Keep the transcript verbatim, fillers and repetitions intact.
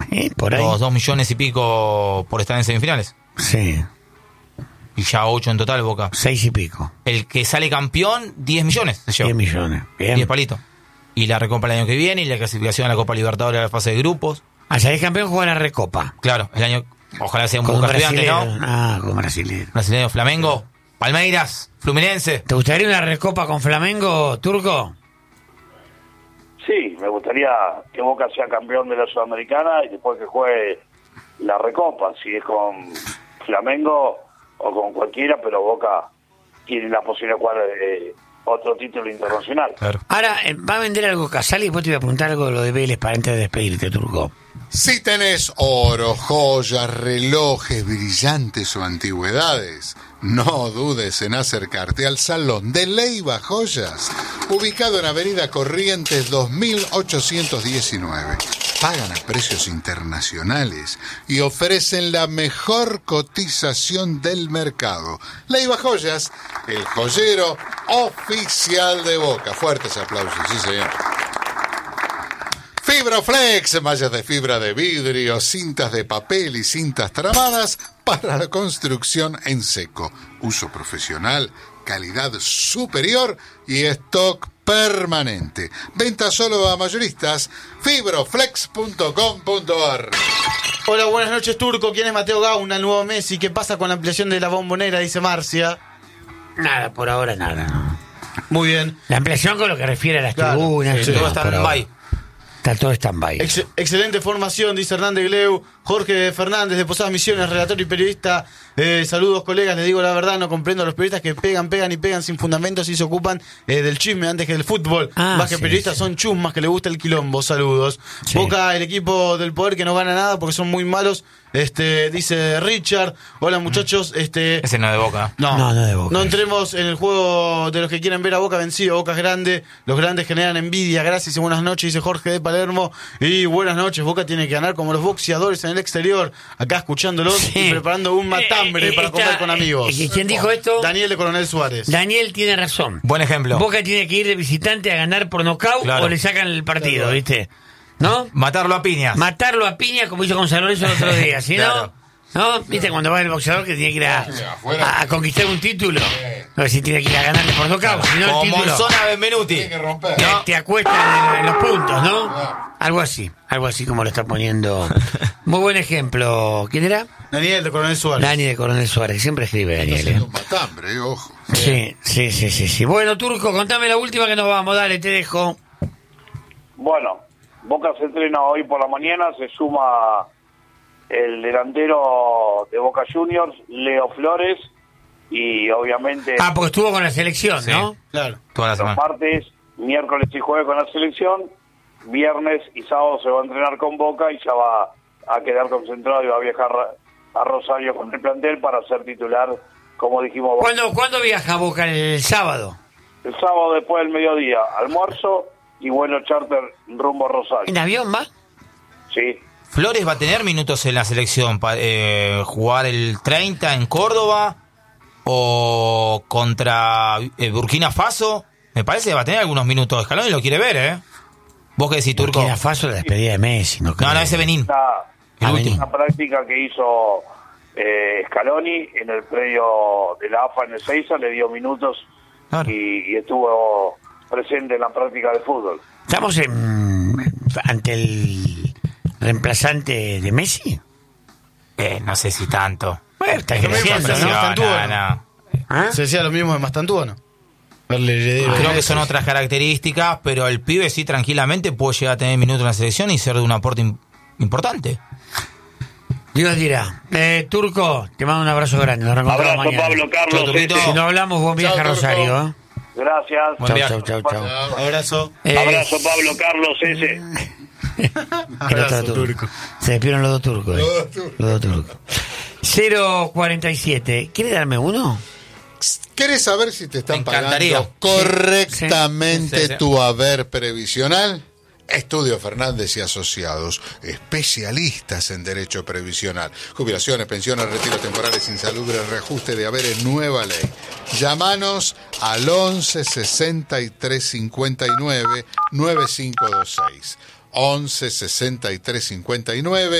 Eh, por ahí. Los dos millones y pico por estar en semifinales. Sí. Y ya ocho en total, Boca. Seis y pico. El que sale campeón, diez millones. Se lleva. diez millones. Bien. diez palitos. Y la recopa el año que viene, y la clasificación a la Copa Libertadores a la fase de grupos. Ah, salís campeón, juega la Recopa. Claro, el año, ojalá sea un Con Boca Estudiantes, brasileño. ¿no? Ah, con brasileño. Brasileño, Flamengo, Palmeiras, Fluminense. ¿Te gustaría una Recopa con Flamengo, Turco? Sí, me gustaría que Boca sea campeón de la Sudamericana y después que juegue la Recopa, si es con Flamengo o con cualquiera, pero Boca tiene la posibilidad de jugar eh, otro título internacional. Claro. Ahora, eh, va a vender algo Casali y después te voy a preguntar algo de lo de Vélez para antes de despedirte, Turco. Si tenés oro, joyas, relojes, brillantes o antigüedades, no dudes en acercarte al Salón de Leiva Joyas, ubicado en Avenida Corrientes dos mil ochocientos diecinueve. Pagan a precios internacionales y ofrecen la mejor cotización del mercado. Leiva Joyas, el joyero oficial de Boca. Fuertes aplausos, sí señor. Fibroflex, mallas de fibra de vidrio, cintas de papel y cintas tramadas para la construcción en seco. Uso profesional, calidad superior y stock permanente. Venta solo a mayoristas. Fibroflex punto com punto ar. Hola, buenas noches, Turco. ¿Quién es Mateo Gauna, el nuevo Messi? ¿Qué pasa con la ampliación de la Bombonera? Dice Marcia. Nada, por ahora nada. Muy bien. La ampliación con lo que refiere a las Claro, tribunas. sí, y todo no, está por en ahora. bye. Está todo stand-by. Ex- excelente formación, dice Hernández Gleu. Jorge Fernández de Posadas Misiones, relator y periodista. Eh, saludos, colegas. Les digo la verdad, no comprendo a los periodistas que pegan, pegan y pegan sin fundamentos y se ocupan eh, del chisme antes que del fútbol. Ah, más que sí, periodistas sí. son chusmas que les gusta el quilombo. Saludos. Sí. Boca, el equipo del poder que no gana nada porque son muy malos. Este, dice Richard. Hola, muchachos. Este, Ese no es de Boca. No, No, no de Boca. No entremos en el juego de los que quieren ver a Boca vencido. Boca es grande, los grandes generan envidia. Gracias y buenas noches, dice Jorge de Palermo. Y buenas noches, Boca tiene que ganar como los boxeadores en el exterior. Acá escuchándolos Sí. y preparando un matambre Eh, eh, para está- comer con amigos. eh, ¿quién dijo esto? Daniel de Coronel Suárez. Daniel tiene razón. Buen ejemplo. Boca tiene que ir de visitante a ganar por nocaut Claro. o le sacan el partido, Claro. ¿viste? ¿No? Matarlo a piñas. Matarlo a piña como hizo con San Lorenzo el otro día, ¿sí Claro. no? ¿No? ¿Viste cuando va el boxeador que tiene que ir a, afuera. a- a conquistar un título? No, si tiene que ir a ganarle por nocaut, si no el Como título Monzona Benvenuti. Tiene que romper. te, No. te acuestan en, en los puntos, ¿no? No. Algo así, algo así como lo está poniendo. Muy buen ejemplo. ¿Quién era? Daniel de Coronel Suárez. Dani de Coronel Suárez, que siempre escribe Daniel, ¿eh? Haciendo un matambre, eh, ojo. Sí, sí, sí, sí, sí. Bueno, Turco, contame la última que nos vamos, dale, te dejo. Bueno, Boca se entrena hoy por la mañana, se suma el delantero de Boca Juniors, Leo Flores, y obviamente Ah, porque estuvo con la selección, Sí. ¿no? Claro. Toda la los semana. martes, miércoles y jueves con la selección, viernes y sábado se va a entrenar con Boca y ya va a quedar concentrado y va a viajar a Rosario con el plantel para ser titular, como dijimos. ¿Cuándo, ¿Cuándo viaja Boca? ¿El sábado? El sábado después del mediodía, almuerzo y vuelo charter rumbo a Rosario. ¿En avión va? Sí, Flores va a tener minutos en la selección para eh, jugar el treinta en Córdoba o contra eh, Burkina Faso. Me parece que va a tener algunos minutos. Scaloni lo quiere ver, ¿eh? ¿Vos qué decís, Turco? Burkina Faso, la despedida de Messi. No, No, creo. no, ese Benín. una, El Ah, último. una práctica que hizo eh, Scaloni en el predio de la A F A en el Seiza, le dio minutos Claro. y, y estuvo presente en la práctica de fútbol. ¿Estamos en, ante el reemplazante de Messi? Eh, no sé si tanto. Bueno, está Es que me creciendo, pasa, ¿no? ¿no? Mastantuono. No, no. ¿Ah? Se decía lo mismo de Mastantuono. Verle heredero. Creo que son otras características, pero el pibe sí tranquilamente puede llegar a tener minutos en la selección y ser de un aporte im- importante. Dios dirá. Eh, Turco, te mando un abrazo grande. Nos reencontramos Abrazo, mañana. Pablo Carlos. Chau, Turquito. ese. Si no hablamos, buen viaje Chau, a Rosario. Turco. ¿eh? Gracias. Buen Chau, viaje. chau, chau, chau. Abrazo. Eh, Abrazo, Pablo Carlos ese. el otro Abrazo, turco. Turco. Se despidieron los dos turcos. eh. Los dos turcos. Los dos turcos. cero cuarenta y siete. ¿Quiere darme uno? ¿Querés saber si te están Me encantaría. pagando correctamente Sí, sí, sí. tu haber previsional? Estudio Fernández y Asociados, especialistas en derecho previsional, jubilaciones, pensiones, retiros temporales insalubres, reajuste de haberes, nueva ley. Llámanos al once sesenta y tres cincuenta y nueve nueve cinco dos seis. once sesenta y tres cincuenta y nueve